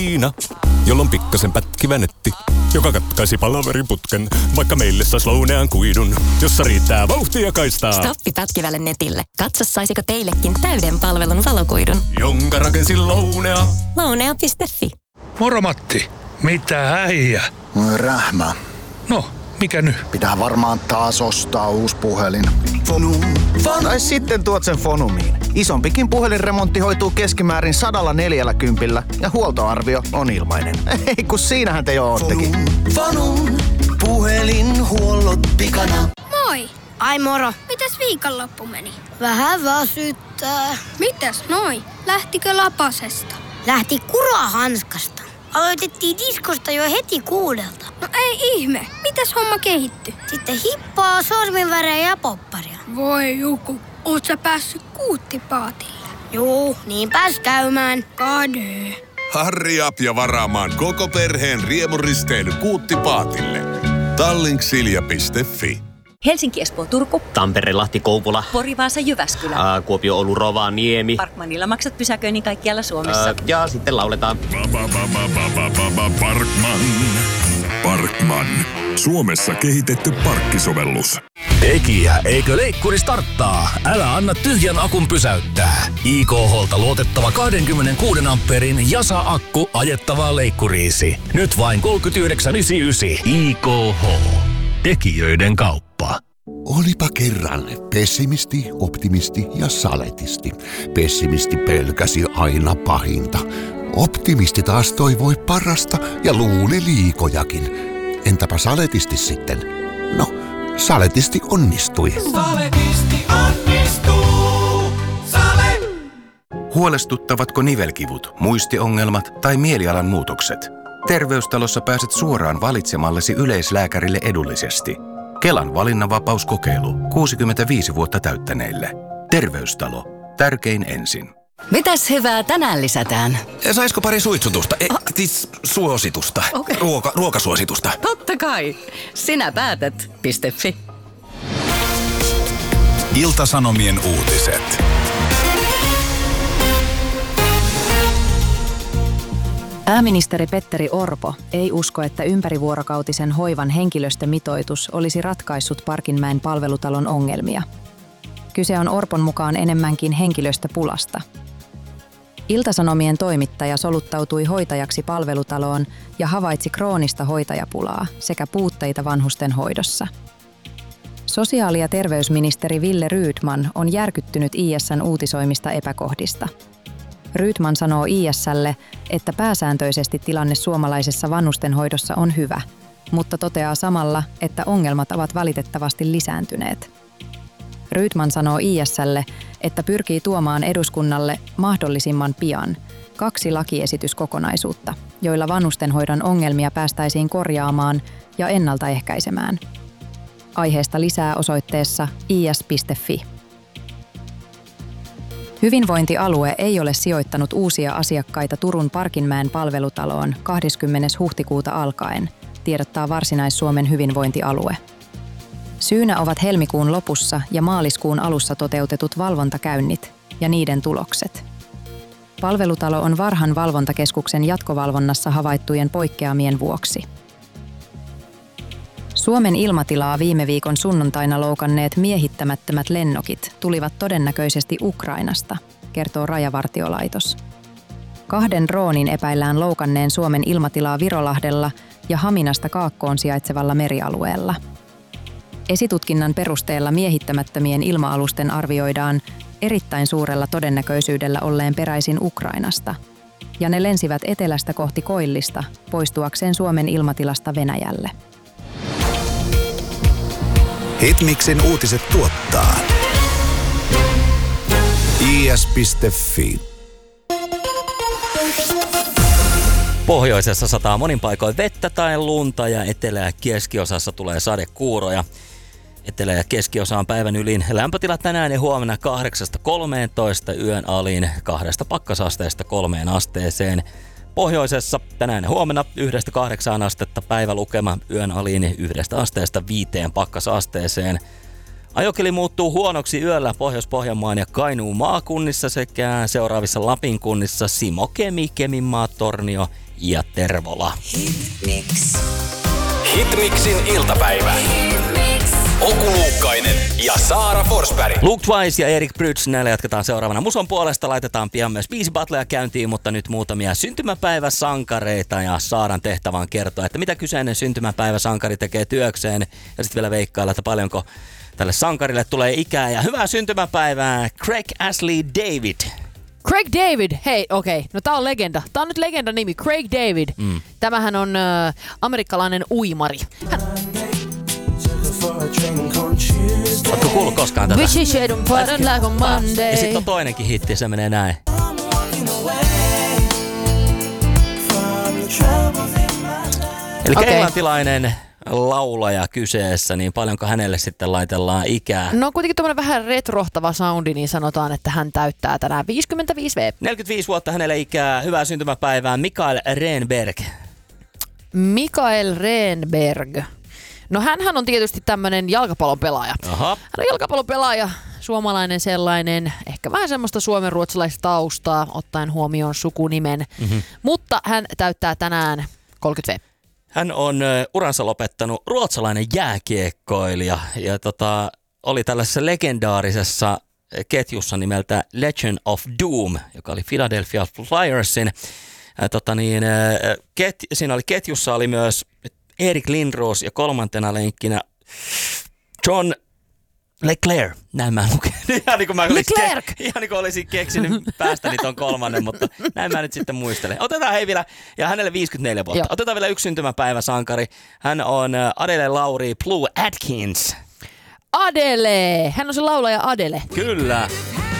Iina, jolla on pikkasen pätkivä netti, joka katkaisi palaveriputken, vaikka meille sais lounean kuidun, jossa riittää vauhtia kaistaa. Stoppi pätkivälle netille. Katso, saisiko teillekin täyden palvelun valokuidun, jonka rakensin Lounea. Lounea.fi. Moro Matti, mitä äijä? Rähmä. No, mikä nyt? Pitää varmaan taas ostaa uusi puhelin. Tai sitten tuot sen Fonumiin. Isompikin puhelinremontti hoituu keskimäärin 140 ja huoltoarvio on ilmainen. Ei kun siinähän te jo oottekin. Fonum, puhelinhuollot pikana. Moi! Ai moro. Mitäs viikonloppu meni? Vähän väsyttää. Mitäs noi? Lähtikö lapasesta? Lähti kurahanskasta. Aloitettiin diskosta jo heti 6. No ei ihme. Mitäs homma kehittyi? Sitten hippaa, sorminvärejä ja popparia. Voi Juku, oot sä päässyt kuuttipaatille? Juu, niin pääs käymään. Kade. Harri up ja varaamaan koko perheen riemuristeily Kuuttipaatille. Tallinksilja.fi. Helsinki, Espoo, Turku. Tampere, Lahti, Kouvola. Pori, Vaasa, Jyväskylä. Kuopio, Oulu, Rovaniemi. Parkmanilla maksat pysäköinnin kaikkialla Suomessa. Ja sitten lauletaan. Parkman. Suomessa kehitetty parkkisovellus. Tekijä, eikö leikkuri starttaa? Älä anna tyhjän akun pysäyttää. IKH:lta luotettava 26 amperin Jasa-akku ajettavaa leikkuriisi. Nyt vain 39,99. IKH. Tekijöiden kauppa. Olipa kerran pessimisti, optimisti ja saletisti. Pessimisti pelkäsi aina pahinta. Optimisti taas toivoi parasta ja luuli liikojakin. Entäpä saletisti sitten? No, saletisti onnistui. Saletisti onnistuu. Sale! Huolestuttavatko nivelkivut, muistiongelmat tai mielialan muutokset? Terveystalossa pääset suoraan valitsemallesi yleislääkärille edullisesti. Kelan valinnanvapauskokeilu 65 vuotta täyttäneille. Terveystalo. Tärkein ensin. Mitäs hyvää tänään lisätään? Saisiko pari suitsutusta? Siis suositusta. Okay. Ruokasuositusta. Totta kai. Sinä päätät.fi. Ilta-Sanomien uutiset. Pääministeri Petteri Orpo ei usko, että ympärivuorokautisen hoivan henkilöstömitoitus olisi ratkaissut Parkinmäen palvelutalon ongelmia. Kyse on Orpon mukaan enemmänkin henkilöstöpulasta. Ilta-Sanomien toimittaja soluttautui hoitajaksi palvelutaloon ja havaitsi kroonista hoitajapulaa sekä puutteita vanhusten hoidossa. Sosiaali- ja terveysministeri Wille Rydman on järkyttynyt ISN uutisoimista epäkohdista. Rydman sanoo IS:lle, että pääsääntöisesti tilanne suomalaisessa vanhustenhoidossa on hyvä, mutta toteaa samalla, että ongelmat ovat valitettavasti lisääntyneet. Rydman sanoo IS:lle, että pyrkii tuomaan eduskunnalle mahdollisimman pian 2 lakiesityskokonaisuutta, joilla vanhustenhoidon ongelmia päästäisiin korjaamaan ja ennaltaehkäisemään. Aiheesta lisää osoitteessa is.fi. Hyvinvointialue ei ole sijoittanut uusia asiakkaita Turun Parkinmäen palvelutaloon 20. huhtikuuta alkaen, tiedottaa Varsinais-Suomen hyvinvointialue. Syynä ovat helmikuun lopussa ja maaliskuun alussa toteutetut valvontakäynnit ja niiden tulokset. Palvelutalo on Varhan valvontakeskuksen jatkovalvonnassa havaittujen poikkeamien vuoksi. Suomen ilmatilaa viime viikon sunnuntaina loukanneet miehittämättömät lennokit tulivat todennäköisesti Ukrainasta, kertoo Rajavartiolaitos. 2 droonin epäillään loukanneen Suomen ilmatilaa Virolahdella ja Haminasta kaakkoon sijaitsevalla merialueella. Esitutkinnan perusteella miehittämättömien ilma-alusten arvioidaan erittäin suurella todennäköisyydellä olleen peräisin Ukrainasta, ja ne lensivät etelästä kohti Koillista poistuakseen Suomen ilmatilasta Venäjälle. Hitmixin uutiset tuottaa is.fi. Pohjoisessa sataa monin paikoin vettä tai lunta ja etelä- ja keskiosassa tulee sadekuuroja. Etelä- ja keskiosaan päivän ylin lämpötilat tänään ja huomenna 8-13, yön alin 2 pakkasasteesta 3 asteeseen. Pohjoisessa tänään ja huomenna 1-8 astetta päivälukema, yön alin 1 asteesta 5 pakkasasteeseen. Ajokeli muuttuu huonoksi yöllä Pohjois-Pohjanmaan ja Kainuun maakunnissa sekä seuraavissa Lapin kunnissa Simo, Kemi, Keminmaa, Tornio ja Tervola. Hitmixin iltapäivä. Oku Luukkainen ja Saara Forsberg. Luke Twice ja Erik Prydz, näillä jatketaan seuraavana muson puolesta. Laitetaan pian myös 5 battleja käyntiin, mutta nyt muutamia syntymäpäiväsankareita. Ja Saaran tehtävä on kertoa, että mitä kyseinen syntymäpäiväsankari tekee työkseen. Ja sitten vielä veikkailla, että paljonko tälle sankarille tulee ikää. Ja hyvää syntymäpäivää, Craig Ashley David. Craig David, hei, okei. No tää on legenda. Tää on nyt legenda nimi, Craig David. Tämähän on amerikkalainen uimari. Ootko kuullut koskaan tätä? Wish you shouldn't put it like on Monday. Ja sit on toinenkin hitti, se menee näin. Eli englantilainen laulaja kyseessä, niin paljonko hänelle sitten laitellaan ikää? No kuitenkin tommonen vähän retrohtava soundi, niin sanotaan, että hän täyttää tänään 55V. 45 vuotta hänelle ikää. Hyvää syntymäpäivää, Mikael Renberg. Mikael Renberg. No hänhän on tietysti tämmönen jalkapallon pelaaja. Aha. Hän on jalkapallon pelaaja, suomalainen sellainen, ehkä vähän semmoista suomenruotsalaista taustaa, ottaen huomioon sukunimen. Mutta hän täyttää tänään 30V. Hän on uransa lopettanut ruotsalainen jääkiekkoilija ja oli tällaisessa legendaarisessa ketjussa nimeltä Legend of Doom, joka oli Philadelphia Flyersin. Siinä oli ketjussa oli myös Erik Lindros ja kolmantena lenkkinä John Leclerc. Näin mä luken. Ihan niin kuin olisin keksinyt päästäni ton kolmannen, mutta näin mä nyt sitten muistelen. Otetaan vielä, ja hänelle 54 vuotta. Joo. Otetaan vielä yksi syntymäpäiväsankari. Hän on Adele Laurie Blue Atkins. Adele! Hän on se laulaja Adele. Kyllä.